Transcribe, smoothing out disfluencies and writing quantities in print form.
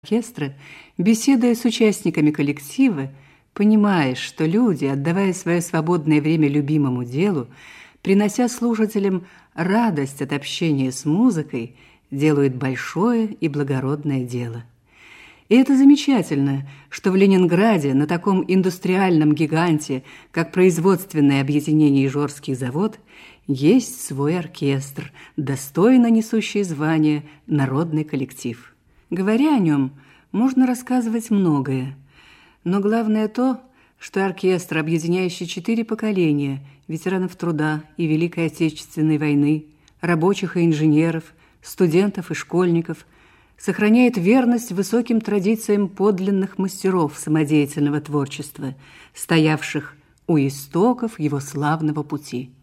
оркестра, беседуя с участниками коллектива, понимаешь, что люди, отдавая свое свободное время любимому делу, принося слушателям радость от общения с музыкой, делают большое и благородное дело. И это замечательно, что в Ленинграде, на таком индустриальном гиганте, как производственное объединение «Ижорский завод», есть свой оркестр, достойно несущий звание «Народный коллектив». Говоря о нем, можно рассказывать многое, но главное то, что оркестр, объединяющий 4 поколения ветеранов труда и Великой Отечественной войны, рабочих и инженеров, студентов и школьников, сохраняет верность высоким традициям подлинных мастеров самодеятельного творчества, стоявших у истоков его славного пути.